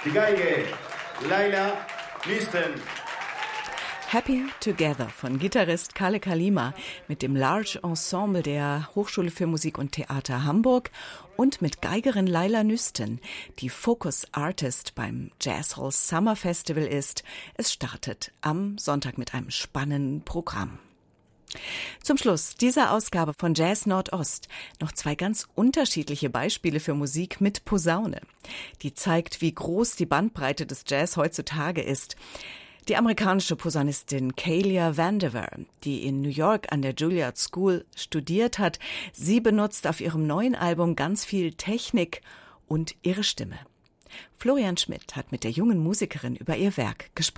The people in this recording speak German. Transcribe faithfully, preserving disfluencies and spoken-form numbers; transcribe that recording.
die Geige Laila Nüsten. Happy Together von Gitarrist Kalle Kalima mit dem Large Ensemble der Hochschule für Musik und Theater Hamburg und mit Geigerin Laila Nüsten, die Focus Artist beim Jazz Hall Summer Festival ist. Es startet am Sonntag mit einem spannenden Programm. Zum Schluss dieser Ausgabe von Jazz Nordost noch zwei ganz unterschiedliche Beispiele für Musik mit Posaune. Die zeigt, wie groß die Bandbreite des Jazz heutzutage ist. Die amerikanische Posaunistin Kalia Vandiver, die in New York an der Juilliard School studiert hat, sie benutzt auf ihrem neuen Album ganz viel Technik und ihre Stimme. Florian Schmidt hat mit der jungen Musikerin über ihr Werk gesprochen.